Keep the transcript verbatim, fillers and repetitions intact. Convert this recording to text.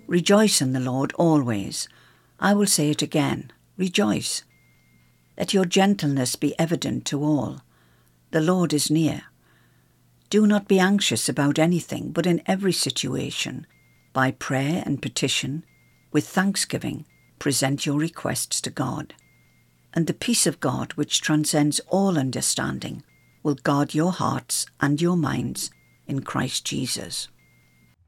Rejoice in the Lord always. I will say it again, rejoice. Let your gentleness be evident to all. The Lord is near. Do not be anxious about anything, but in every situation, by prayer and petition, with thanksgiving, present your requests to God. And the peace of God, which transcends all understanding, will guard your hearts and your minds in Christ Jesus.